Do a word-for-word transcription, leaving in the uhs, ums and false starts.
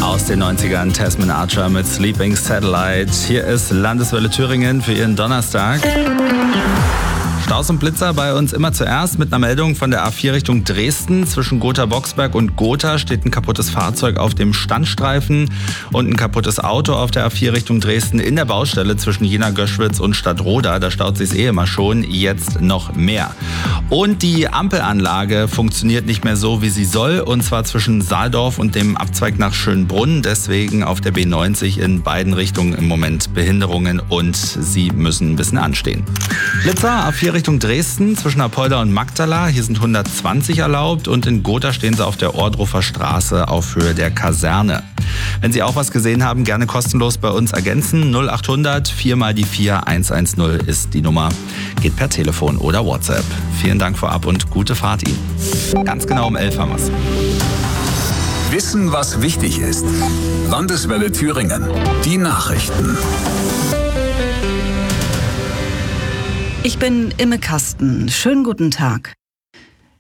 Aus den neunzigern Tasman Archer mit Sleeping Satellite. Hier ist Landeswelle Thüringen für Ihren Donnerstag. Staus und Blitzer bei uns immer zuerst mit einer Meldung von der A vier Richtung Dresden. Zwischen Gotha-Boxberg und Gotha steht ein kaputtes Fahrzeug auf dem Standstreifen und ein kaputtes Auto auf der A vier Richtung Dresden in der Baustelle zwischen Jena-Göschwitz und Stadtroda. Da staut sich's eh immer schon, jetzt noch mehr. Und die Ampelanlage funktioniert nicht mehr so, wie sie soll, und zwar zwischen Saaldorf und dem Abzweig nach Schönbrunn. Deswegen auf der B neunzig in beiden Richtungen im Moment Behinderungen und sie müssen ein bisschen anstehen. Blitzer, A vier Richtung Dresden zwischen Apolda und Magdala. Hier sind hundertzwanzig erlaubt und in Gotha stehen sie auf der Ohrdruffer Straße auf Höhe der Kaserne. Wenn Sie auch was gesehen haben, gerne kostenlos bei uns ergänzen. null acht hundert vier mal die vier eins eins null ist die Nummer. Geht per Telefon oder WhatsApp. Vielen Dank vorab und gute Fahrt Ihnen. Ganz genau um elf haben wir's. Wissen, was wichtig ist. Landeswelle Thüringen. Die Nachrichten. Ich bin Imme Kasten. Schönen guten Tag.